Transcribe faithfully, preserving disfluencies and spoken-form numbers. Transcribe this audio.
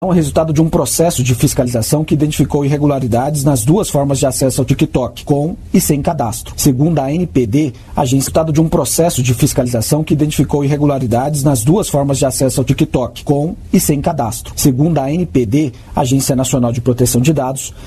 O resultado de um processo de fiscalização que identificou irregularidades nas duas formas de acesso ao TikTok, com e sem cadastro. Segundo a A N P D, agência resultado de um processo de fiscalização que identificou irregularidades nas duas formas de acesso ao TikTok, com e sem cadastro. Segundo a A N P D, Agência Nacional de Proteção de Dados,